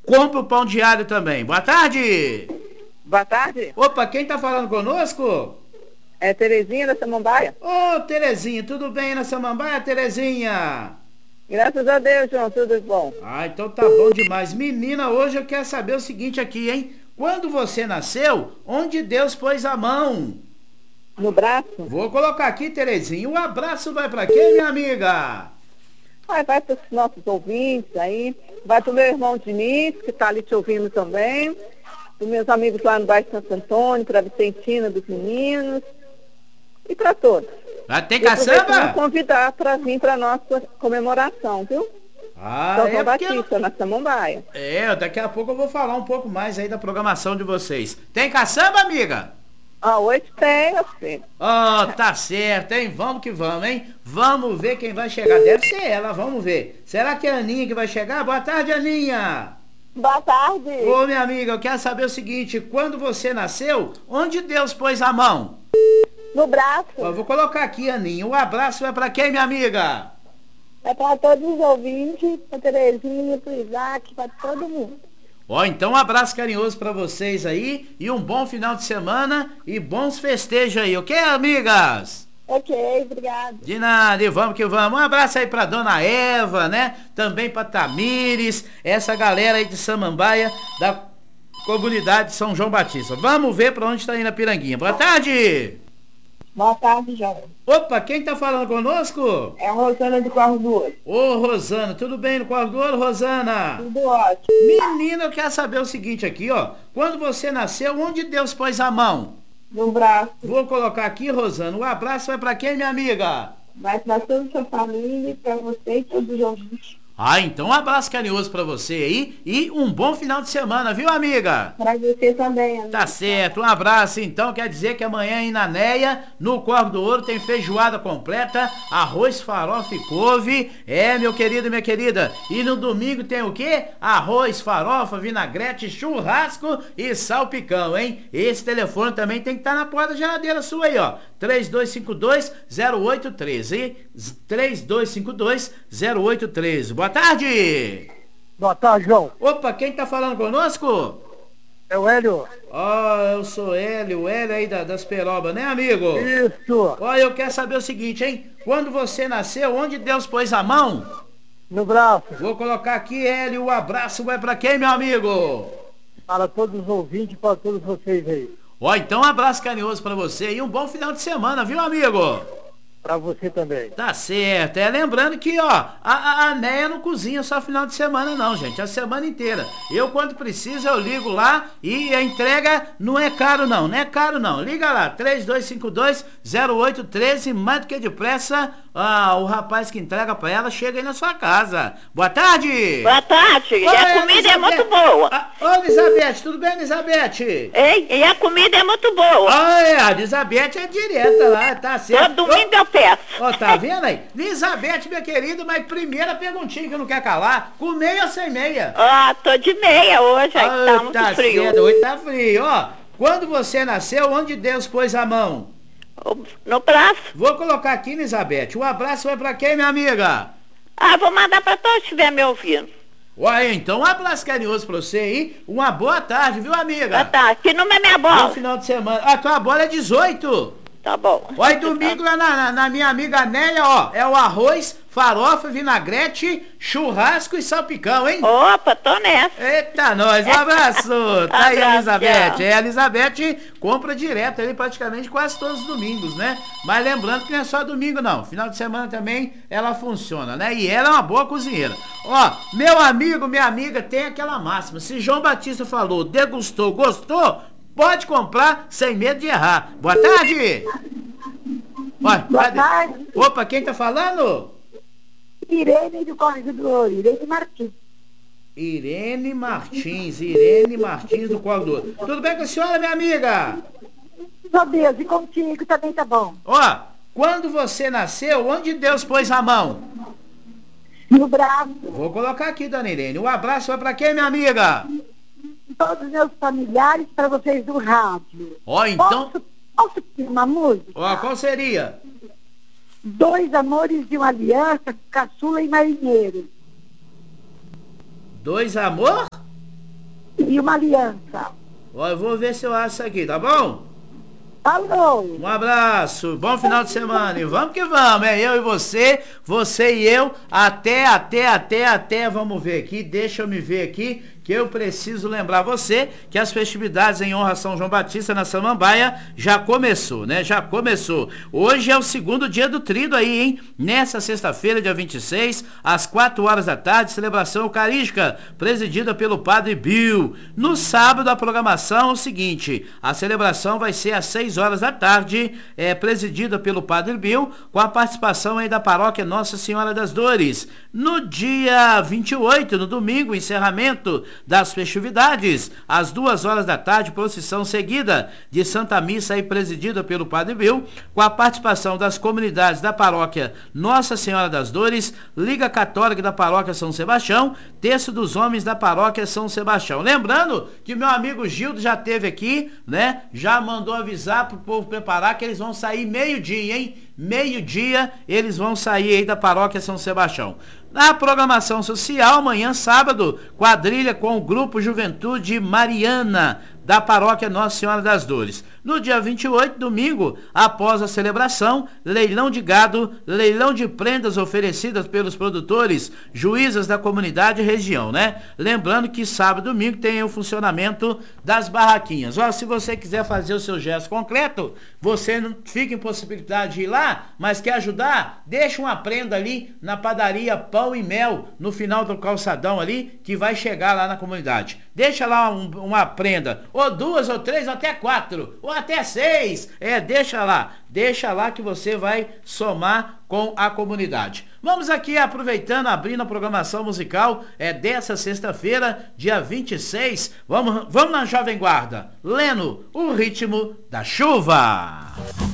compra o pão diário também. Boa tarde! Boa tarde. Opa, quem tá falando conosco? É Terezinha da Samambaia. Ô, Terezinha, tudo bem na Samambaia, Terezinha? Graças a Deus, João, tudo bom. Ah, então tá bom demais. Menina, hoje eu quero saber o seguinte aqui, hein? Quando você nasceu, onde Deus pôs a mão? No braço? Vou colocar aqui, Terezinha. O abraço vai pra quem, minha amiga? Vai para os nossos ouvintes aí. Vai pro meu irmão Diniz, que tá ali te ouvindo também. Os meus amigos lá no bairro Santo Antônio, pra Vicentina dos meninos. E pra todos. Tem caçamba? Vou convidar para vir para nossa comemoração, viu? São João Batista, na Samambaia. Daqui a pouco eu vou falar um pouco mais aí da programação de vocês. Tem caçamba, amiga? Hoje tem, meu filho. Tá certo, hein? Vamos que vamos, hein? Vamos ver quem vai chegar. Deve ser ela, vamos ver. Será que é a Aninha que vai chegar? Boa tarde, Aninha. Boa tarde. Ô, minha amiga, eu quero saber o seguinte. Quando você nasceu, onde Deus pôs a mão? No braço. Eu vou colocar aqui, Aninha. O abraço é pra quem, minha amiga? É para todos os ouvintes, pra Terezinha, pro Isaac, para todo mundo. Então um abraço carinhoso pra vocês aí e um bom final de semana e bons festejos aí, ok, amigas? Ok, obrigado. De nada, e vamos que vamos. Um abraço aí pra Dona Eva, né? Também pra Tamires, essa galera aí de Samambaia, da comunidade São João Batista. Vamos ver pra onde tá indo a Piranguinha. Boa tarde! Boa tarde, João. Opa, quem tá falando conosco? É a Rosana do Corvo do Ouro. Ô, Rosana, tudo bem no Corvo do Ouro, Rosana? Tudo ótimo. Menina, eu quero saber o seguinte aqui, ó. Quando você nasceu, onde Deus pôs a mão? No braço. Vou colocar aqui, Rosana. O abraço vai pra quem, minha amiga? Vai para toda a sua família, para você e todos os ouvintes. Então um abraço carinhoso pra você aí e um bom final de semana, viu, amiga? Para você também, amiga. Tá certo, um abraço então, quer dizer que amanhã aí na Neia, no Corvo do Ouro, tem feijoada completa, arroz, farofa e couve, meu querido e minha querida, e no domingo tem o quê? Arroz, farofa, vinagrete, churrasco e salpicão, hein? Esse telefone também tem que estar na porta da geladeira sua aí, ó, 3252-0813, hein? 3252-0813. Boa tarde! Boa tarde, João. Opa, quem tá falando conosco? É o Hélio. Eu sou Hélio, o Hélio aí das Perobas, né, amigo? Isso. Eu quero saber o seguinte, hein? Quando você nasceu, onde Deus pôs a mão? No braço. Vou colocar aqui, Hélio, o abraço vai pra quem, meu amigo? Para todos os ouvintes, para todos vocês aí. Então um abraço carinhoso pra você e um bom final de semana, viu, amigo? Pra você também. Tá certo, lembrando que, a Neia não cozinha só final de semana não, gente, a semana inteira. Eu, quando precisa, eu ligo lá e a entrega não é caro não, liga lá, 3252-0813, mais do que depressa, o rapaz que entrega pra ela chega aí na sua casa. Boa tarde! Boa tarde, e a comida é muito boa. Ô, Elizabeth, tudo bem, Elizabeth? Ei, e a comida é muito boa. A Elizabeth é direta lá, tá certo. Todo domingo eu peço. Tá vendo aí? Elizabeth, minha querida, mas primeira perguntinha que não quer calar, com meia ou sem meia? Tô de meia hoje, aí tá muito frio. Cedo, hoje tá frio, quando você nasceu, onde Deus pôs a mão? No braço. Vou colocar aqui, Elizabeth, o abraço vai pra quem, minha amiga? Vou mandar pra todos que estiver me ouvindo. Então um abraço carinhoso pra você aí, uma boa tarde, viu, amiga? Boa tarde, que número é minha bola? Bom final de semana. Tua bola é 18. Tá bom. E domingo lá na minha amiga Néia, é o arroz, farofa, vinagrete, churrasco e salpicão, hein? Opa, tô nessa. Eita, nós, um abraço. Tá aí a Elizabeth. Tchau. A Elizabeth compra direto ali praticamente quase todos os domingos, né? Mas lembrando que não é só domingo, não. Final de semana também ela funciona, né? E ela é uma boa cozinheira. Meu amigo, minha amiga, tem aquela máxima. Se João Batista falou, degustou, gostou, pode comprar sem medo de errar. Boa tarde! Boa tarde. Opa, quem tá falando? Irene do Corvo do Ouro, Irene Martins. Irene Martins do Corvo do Ouro. Tudo bem com a senhora, minha amiga? Meu Deus, e contigo também tá bom. Quando você nasceu, onde Deus pôs a mão? No braço. Vou colocar aqui, dona Irene. O abraço vai pra quem, minha amiga? Todos os meus familiares, para vocês do rádio. Então... Posso pedir uma música? Qual seria? Dois Amores de uma Aliança, Caçula e Marinheiro. Dois Amor? e uma aliança. Ó, eu vou ver se eu acho isso aqui, tá bom? Alô? Um abraço, bom final de semana e vamos que vamos, é eu e você e eu, até, vamos ver aqui, deixa eu me ver aqui, que eu preciso lembrar você que as festividades em honra a São João Batista na Samambaia já começou, né? Já começou. Hoje é o segundo dia do trido aí, hein? Nessa sexta-feira, dia 26, às 4 horas da tarde, celebração eucarística, presidida pelo Padre Bill. No sábado, a programação é o seguinte, a celebração vai ser às 6 horas da tarde, presidida pelo Padre Bill, com a participação aí da paróquia Nossa Senhora das Dores. No dia 28, no domingo, encerramento das festividades, às 2 horas da tarde, procissão seguida de Santa Missa aí presidida pelo Padre Bill, com a participação das comunidades da paróquia Nossa Senhora das Dores, Liga Católica da paróquia São Sebastião, Terço dos Homens da paróquia São Sebastião. Lembrando que meu amigo Gildo já esteve aqui, né? Já mandou avisar pro povo preparar que eles vão sair meio-dia, hein? Meio-dia eles vão sair aí da paróquia São Sebastião. Na programação social, amanhã, sábado, quadrilha com o Grupo Juventude Mariana, da paróquia Nossa Senhora das Dores. No dia 28, domingo, após a celebração, leilão de gado, leilão de prendas oferecidas pelos produtores, juízas da comunidade e região, né? Lembrando que sábado e domingo tem o funcionamento das barraquinhas. Ó, se você quiser fazer o seu gesto concreto, você não fica em possibilidade de ir lá, mas quer ajudar, deixa uma prenda ali na padaria Pão e Mel, no final do calçadão ali, que vai chegar lá na comunidade. Deixa lá uma prenda, ou 2, ou 3, ou até 4, ou até 6. Deixa lá que você vai somar com a comunidade. Vamos aqui aproveitando, abrindo a programação musical dessa sexta-feira, dia 26. Vamos na Jovem Guarda. Leno, o ritmo da chuva.